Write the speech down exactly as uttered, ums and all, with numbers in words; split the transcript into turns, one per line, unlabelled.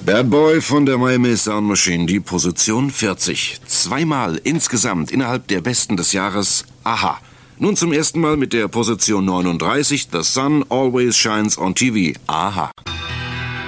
Bad Boy von der Miami Sound Machine, die Position vierzig. Zweimal insgesamt innerhalb der Besten des Jahres Aha. Nun zum ersten Mal mit der Position neununddreißig, The Sun Always Shines on T V. Aha.